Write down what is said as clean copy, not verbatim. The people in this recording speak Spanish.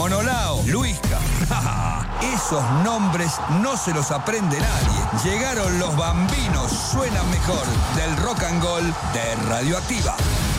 Monolao, Luisca. Esos nombres no se los aprende nadie. Llegaron los bambinos, suenan mejor, del rock and roll de Radioactiva.